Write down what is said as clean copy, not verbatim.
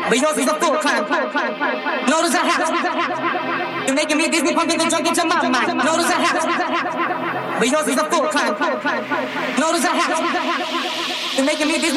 but yours is a full climb. Notice a house. You're making me Disney pumping the drunk into my mind. Notice a house, but yours is a full climb. Notice a house. You're making me Disney.